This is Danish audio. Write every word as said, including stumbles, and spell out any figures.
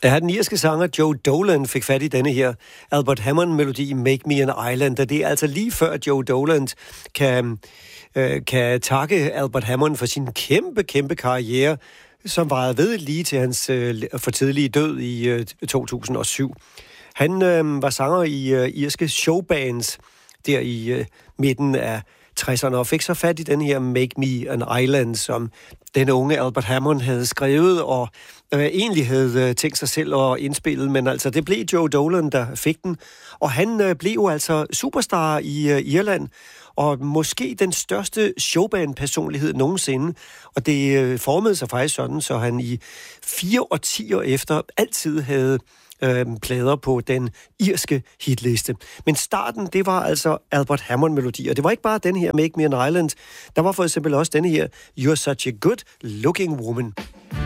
Ja, den irske sanger Joe Dolan fik fat i denne her Albert Hammond-melodi Make Me an Island, og det er altså lige før Joe Dolan kan, øh, kan takke Albert Hammond for sin kæmpe, kæmpe karriere, som varede ved lige til hans øh, for tidlige død i øh, to tusind og syv. Han øh, var sanger i øh, irske showbands der i øh, midten af tresserne, og fik så fat i den her Make Me an Island, som den unge Albert Hammond havde skrevet, og øh, egentlig havde øh, tænkt sig selv at indspille, men altså det blev Joe Dolan, der fik den, og han øh, blev jo altså superstar i øh, Irland, og måske den største showband-personlighed nogensinde, og det øh, formede sig faktisk sådan, så han i fire årtier efter altid havde Øh, plader på den irske hitliste. Men starten, det var altså Albert Hammond-melodi, og det var ikke bare den her Make Me an Island, der var for eksempel også denne her You're Such a Good Looking Woman.